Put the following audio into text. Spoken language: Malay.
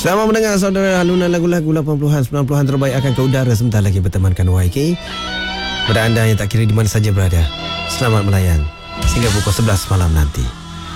Selamat mendengar saudara, halunan lagu-lagu 80-an 90-an terbaik akan ke udara sebentar lagi bertemankan YK. Pada anda yang tak kira di mana saja berada, selamat melayan sehingga pukul 11 malam nanti.